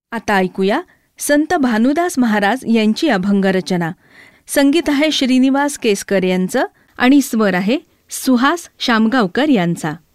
आता ऐकूया संत भानुदास महाराज यांची अभंग रचना. संगीत आहे श्रीनिवास केसकर यांचं आणि स्वर आहे सुहास शामगावकर यांचा.